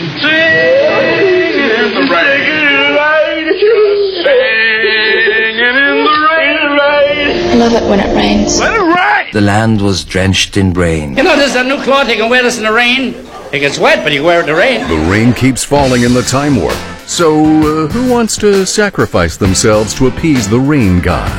Singing in the rain. Singing in the rain. I love it when it rains. Let it rain. The land was drenched in rain. You know, there's a new cloth. You can wear this in the rain. It gets wet, but you can wear it in the rain. The rain keeps falling in the Time Warp. So, who wants to sacrifice themselves to appease the rain god?